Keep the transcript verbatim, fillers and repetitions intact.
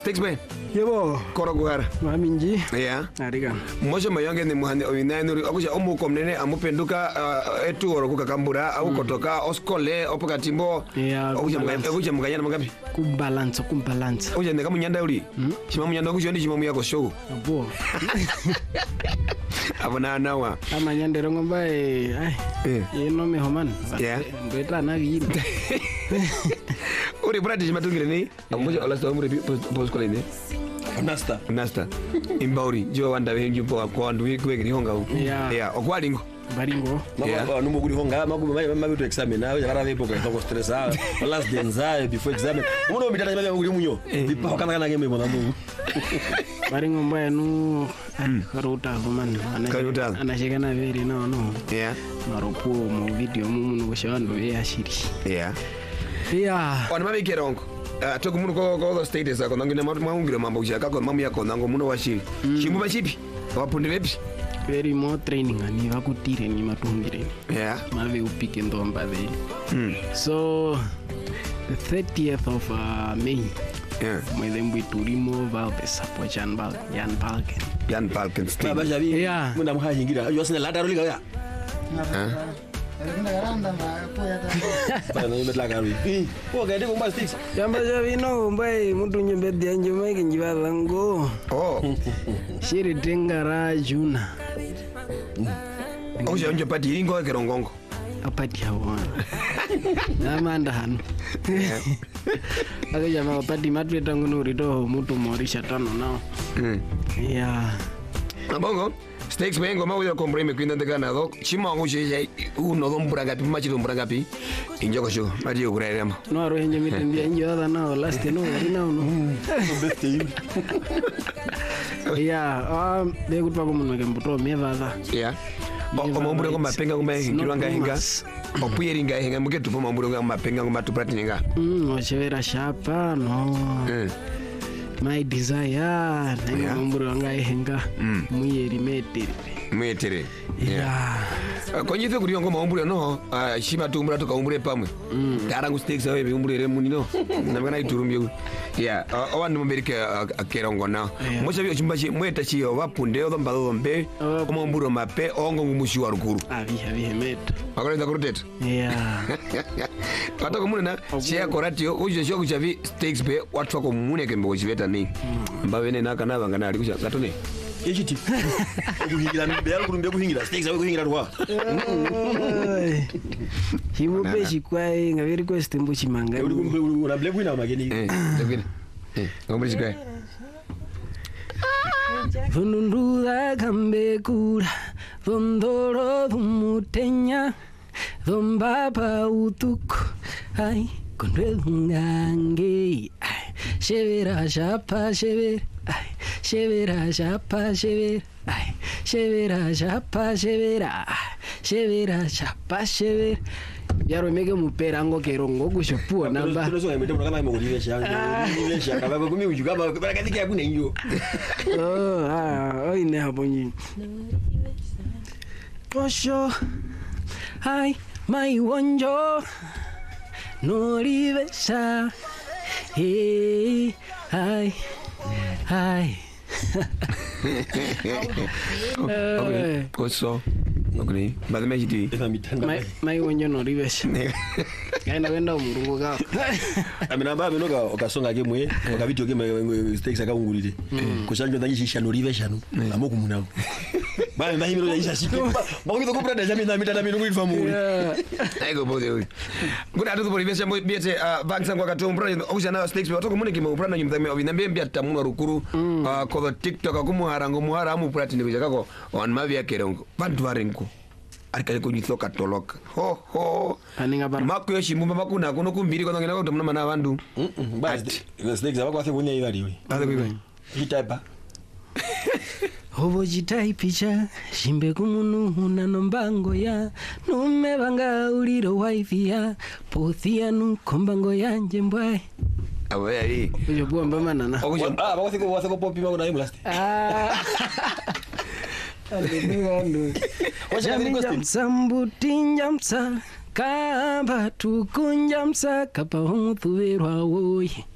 Thanks man. Yebo. Koro kuhara. Maminji. Yeah. Arika. Mosho mayonge ni muhane oinani akusha omu komnene amupenduka uh, etu oro kukakambura au mm. kotoka oskole opoka timbo. Yeah. Akusha mukanyana mangapi? Kumbalance kumbalance. Akusha ndeka munyanda uli. Mm. Shima munyanda akusha ndi shima muyako show. Abo. Abona nawa. Ama nyandero ngomba eh ai. Yeno me homan. Yeah. Ndeta na vini. Uri bradi shima tungire ni. Amusha ola sto amure poskole ni. Nasta. Nasta. Imbauri. Jo wanda wengi po kwa wandu wiki ni honga huko. Yeah. Yeah. Okwalingo. Baringo. Mama numo kuri honga magu mai magu to exam na ya gara vepo kwa stressa. Last day nzae before exam. Uno mitata magu kuri munyo. Bipa kana kana ngeme mona mungu. Baringo mbaya nu karuta human. Karuta. Anashika na veri no no. Yeah. Maropo mu video mumu no shando ya shiri. Yeah. Yeah. Ona mabe kerongo. Uh, toku muno ko ko status ako ngine maungire mambo ushaka ko mamu yako nango muno washiri mm. Shimbu bachipi wapundi bepi very more training ani vakutire ni matungire yeah mave upike ndomba the mm. So the thirtieth of uh, May yeah mwedembu turimo valve sapo Jan Bal Jan Balken Jan Balken baba jabi yeah muna mhahingira yo sina ladaro liga ya ah Bana imetla gawi. Oh gade ko mbas six. Jamba javino mbai mutu nyembedi anje mai kinjiba lango. Oh. Shiri tengara juna. Oje onje pati ingo kerongongo. Apati hawa. Namanda hanu. Aga jama pati matwe tangu rito mutu morisha tano nao. Mm. Yeah. Abongo. Stakes mengo mawe kombreme kwinda ndekana chima ngushe uno dombura gapi machi dombura gapi injoko sho mari ukurerema no aro henje mitendia injo ada na last no rina no best team yeah um be kutwa ko munwe kembuto mevada yeah o mombure ko mapenga ko mahingirwa ngahinga opuyeri ngahinga muketu po mombure ko mapenga ko matupati ninga mm ochevera shapa no my desire na mombure ngahinga muyeri metere metere yeah konyithe kuri ngo mombure no shima tumbura to kaumbure pamwe darangu stakes awe biumbure munino nabana iturumye yeah owandu momerika akerongo na mocha byo chimba mweta chiyo bapunde odomba dombe omomburo mape ongo ngumushi wa rukuru abi abi hemeta akorenda kuruteta yeah pata komune na chia koratio uje shoko chavi stakes be watu ko mune kembe ochiveta ni mbavene naka nabanga nali kucha gatone ejiti kuhingira mbe yalo kurumbe kuhingira stakes awe kuhingira rwa himu beshi kwae ngaveri quest mbuchi manga uri uri black winner mageni eh ndabwina eh ngombe kwae Vununduda kambe kura Vondoro vumutenya Vombapa utuku Ai kondwe ngange Ai shevera shapa shevera Ai shevera shapa shevera Ai shevera shapa shevera Shevera shapa shevera Yaro mege muperango kerongo kushopua namba. Tuno songa mete kama imogoliwe shanga. Imogoliwe shanga baba kumi ujuga baba bakati kia kuna hiyo. Oh, ah, oi ne habonyi. Osho. Hai, mai wonjo. Norivesha. Hey, hai. Hai. Okay. Koso. Okay. Bado me jiti. Mai mai wonjo norivesha. Kaenda wenda umurungu ka. Amina baba noka okasonga gemwe, okabiti ogeme stakes akaungulire. Kushanjo ndanyisha norivesha no. Amoku munabo. Baba ndahimiro yisha shike. Bakubito kupra da jamina mitana minungu ifamu. Ego bode. Kuna atu borivesha mo biete banks ngwa katombra okushana stakes batoko muniki mo prana nyimdame obinambe mbya tamuno rukuru ko TikTok akumuhara ngo muhara amu platini bijako on mavia kerongo. Bantu varenko. Arikale kunyithoka toloka ho ho aninga bar makyo shimumba makuna kuno kumbiri kwa ngena kuti mna vandu mm basi snakes abakwathi kunya ivaliwe ade kuyi hitaipa hobo jitai picha shimbe kumunu na nombango ya nume banga uliro wifi ya pothia nu kombango yanje mbwe awe ari ujo bomba manana ah bakwathi ko bakwathi ko popi makuna imlasti ah Alibingandu. Jamsa mbutinjamsa kamba tukunjamsa kapa humuthuverwa woye.